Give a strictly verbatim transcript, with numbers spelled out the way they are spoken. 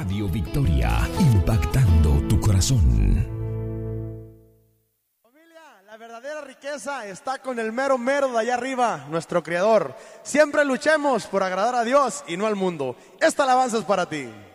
Radio Victoria, impactando tu corazón. Familia, la verdadera riqueza está con el mero mero de allá arriba, nuestro Creador. Siempre luchemos por agradar a Dios y no al mundo. Esta alabanza es para ti.